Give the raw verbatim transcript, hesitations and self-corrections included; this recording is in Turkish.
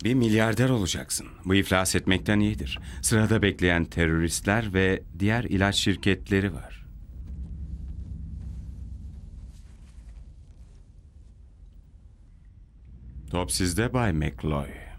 Bir milyarder olacaksın. Bu iflas etmekten iyidir. Sırada bekleyen teröristler ve diğer ilaç şirketleri var. Top sizde Bay McCloy.